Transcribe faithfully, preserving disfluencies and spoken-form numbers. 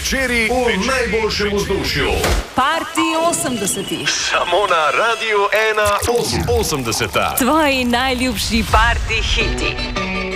Večeri v najboljšem vzdušju. Party osemdesetih. Samo na Radiu ena osemdeseta. Tvoji najljubši party hiti.